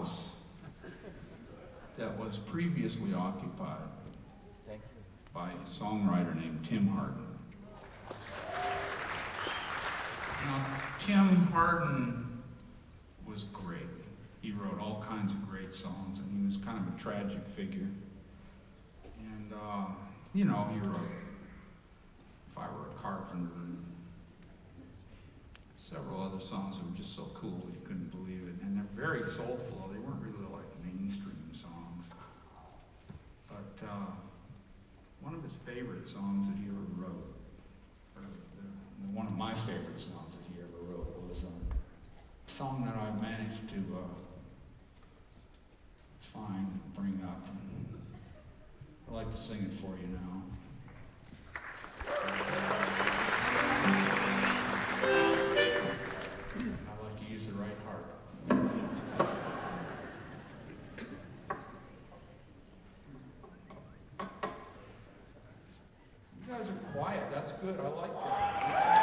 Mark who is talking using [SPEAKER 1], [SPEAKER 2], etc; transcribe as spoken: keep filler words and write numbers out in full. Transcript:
[SPEAKER 1] house that was previously occupied by a songwriter named Tim Hardin. Now, Tim Hardin was great. He wrote all kinds of great songs, and he was kind of a tragic figure. And, uh, you know, he wrote If I Were a Carpenter and several other songs that were just so cool that you couldn't believe it. And they're very soulful. They weren't really like mainstream songs. But uh, one of his favorite songs that he ever wrote, or the, one of my favorite songs that he ever wrote, was um, a song that I managed to uh, find and bring up. I'd like to sing it for you now. I'd like to use the right heart. You guys are quiet. That's good. I like that.